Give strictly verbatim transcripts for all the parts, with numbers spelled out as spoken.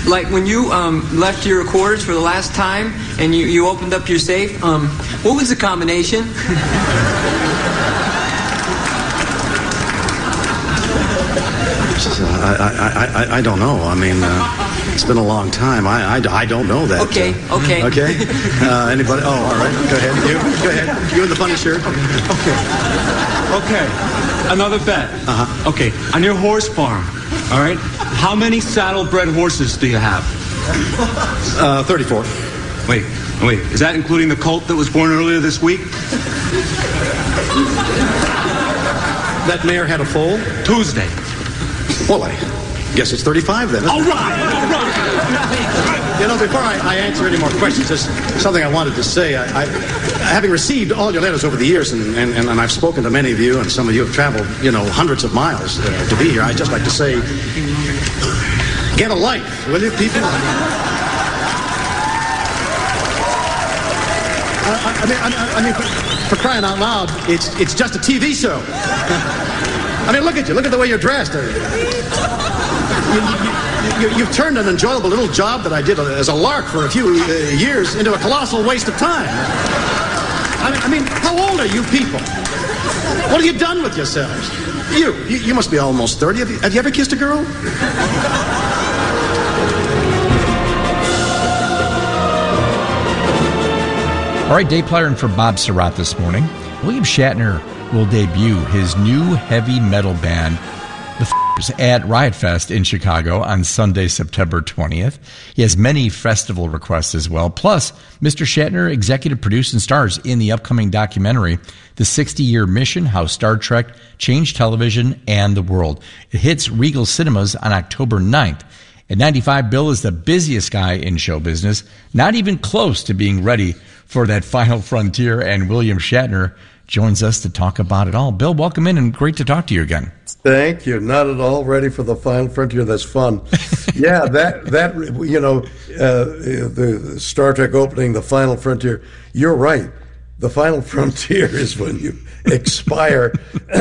like when you um, left your recorders for the last time and you, you opened up your safe, um, what was the combination? I, I, I, I don't know. I mean, uh, it's been a long time. I, I, I don't know that. Okay, uh, okay. Okay? Uh, anybody? Oh, all right. Go ahead. You, go ahead. You in the funny shirt. Okay. Okay. Another bet. Uh-huh. Okay. On your horse farm, all right, how many saddle-bred horses do you have? Uh, thirty-four. Wait, wait. Is that including the colt that was born earlier this week? That mare had a foal? Tuesday. Well, I guess it's thirty-five then. All right, all right. You know, before I, I answer any more questions, there's something I wanted to say. I, I, having received all your letters over the years, and, and, and I've spoken to many of you, and some of you have traveled, you know, hundreds of miles uh, to be here, I'd just like to say, get a life, will you, people? I, I mean, I, I mean for, for crying out loud, it's it's just a T V show. I mean, look at you. Look at the way you're dressed. You, you, you, you've turned an enjoyable little job that I did as a lark for a few uh, years into a colossal waste of time. I mean, I mean, how old are you people? What have you done with yourselves? You, you, you must be almost thirty. Have you, have you ever kissed a girl? All right, Dave Plyer in for Bob Surratt this morning. William Shatner will debut his new heavy metal band, The F***ers, at Riot Fest in Chicago on Sunday, September twentieth. He has many festival requests as well. Plus, Mister Shatner executive produced and stars in the upcoming documentary, The sixty-Year Mission, How Star Trek Changed Television and the World. It hits Regal Cinemas on October ninth. At ninety-five, Bill is the busiest guy in show business, not even close to being ready for that final frontier, and William Shatner joins us to talk about it all. Bill, welcome in, and great to talk to you again. Thank you. Not at all ready for the final frontier. That's fun. Yeah, that, that you know, uh, the Star Trek opening, the final frontier, you're right. The final frontier is when you expire.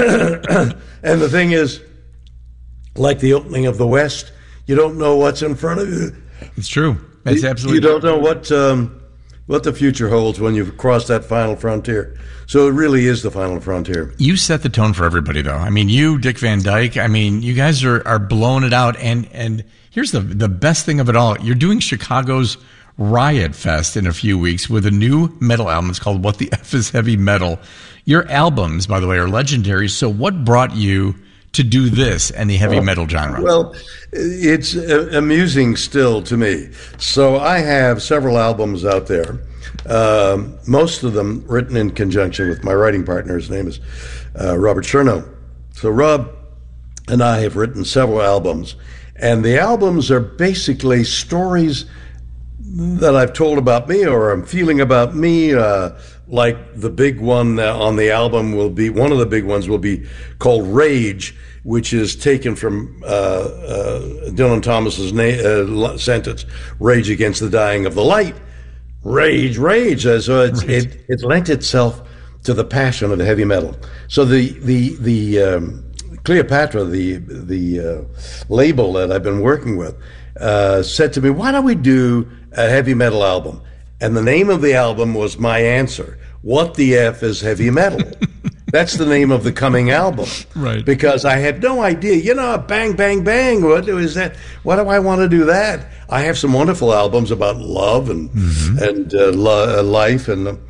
And the thing is, like the opening of the West, you don't know what's in front of you. It's true. That's absolutely You don't true. know what... Um, what the future holds when you've crossed that final frontier. So it really is the final frontier. You set the tone for everybody, though. I mean, you, Dick Van Dyke, I mean, you guys are, are blowing it out. And, and here's the the best thing of it all. You're doing Chicago's Riot Fest in a few weeks with a new metal album. It's called What the F is Heavy Metal. Your albums, by the way, are legendary. So what brought you to do this and the heavy metal genre? Well, it's amusing still to me. So I have several albums out there, um, most of them written in conjunction with my writing partner. His name is uh, Robert Chernow. So Rob and I have written several albums, and the albums are basically stories that I've told about me or I'm feeling about me. Uh, like the big one on the album will be, one of the big ones will be called Rage, which is taken from uh, uh, Dylan Thomas's na- uh, sentence, Rage Against the Dying of the Light. Rage, rage. Uh, so it's, it, it lent itself to the passion of heavy metal. So the, the, the um, Cleopatra, the, the uh, label that I've been working with, uh, said to me, why don't we do a heavy metal album? And the name of the album was my answer. What the F is heavy metal? That's the name of the coming album. Right. Because I had no idea, you know, bang, bang, bang. What is that? Why do I want to do that? I have some wonderful albums about love and, mm-hmm. and uh, lo- life. And uh,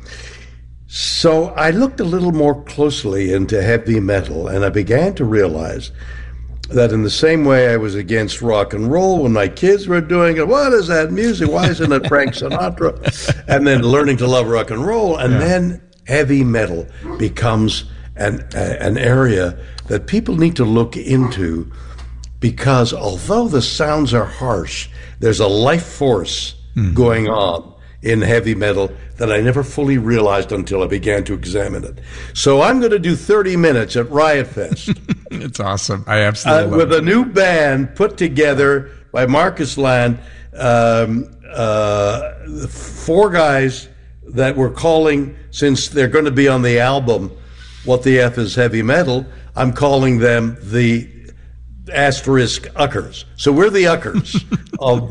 so I looked a little more closely into heavy metal, and I began to realize that in the same way I was against rock and roll when my kids were doing it, what is that music? Why isn't it Frank Sinatra? And then learning to love rock and roll. And yeah. then heavy metal becomes an, a, an area that people need to look into, because although the sounds are harsh, there's a life force mm. going on in heavy metal that I never fully realized until I began to examine it. So I'm going to do thirty minutes at Riot Fest. It's awesome. I absolutely uh, love with it. a new band put together by Marcus Land, um, uh, four guys that we're calling, since they're going to be on the album What the F is Heavy Metal, I'm calling them the asterisk Uckers. So we're the Uckers of